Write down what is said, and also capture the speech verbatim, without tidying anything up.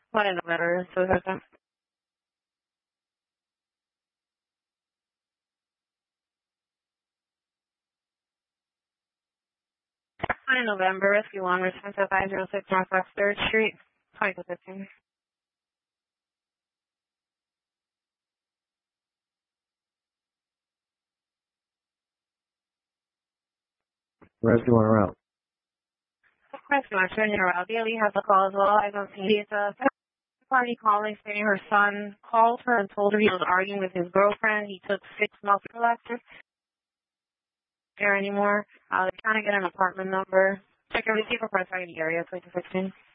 ¿Cuál es el número de su tarjeta? twenty November, Rescue one, response at five oh six Northwest third Street, twenty fifteen. Rescue one route. Rescue one, turn your route. Daily has a call as well. I don't see it's a party calling saying her son called her and told her he was arguing with his girlfriend. He took six months relaxers. There anymore. Uh, they're trying to get an apartment number. Check your receiver for the area, twenty fifteen.